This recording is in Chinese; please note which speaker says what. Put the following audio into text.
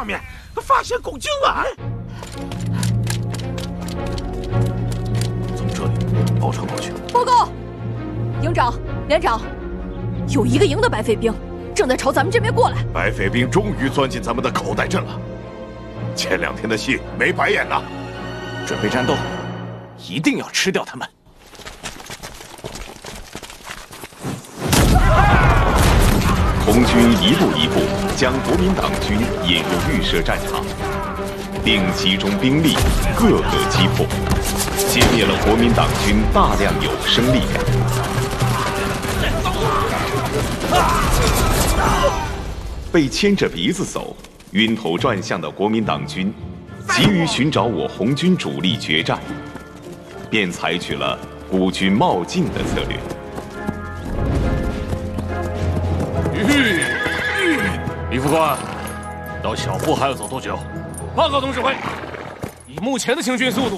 Speaker 1: 上面发现拱京丸。
Speaker 2: 从这里包抄过去。
Speaker 3: 报告，营长、连长，有一个营的白匪兵正在朝咱们这边过来。
Speaker 2: 白匪兵终于钻进咱们的口袋阵了，前2天的戏没白演呐！
Speaker 4: 准备战斗，一定要吃掉他们！
Speaker 5: 红军一步一步将国民党军引入预设战场，并集中兵力，各个击破，歼灭了国民党军大量有生力量。被牵着鼻子走、晕头转向的国民党军，急于寻找我红军主力决战，便采取了孤军冒进的策略。
Speaker 6: 李副官，到小铺还要走多久？报告总指挥，以目前的行军速度，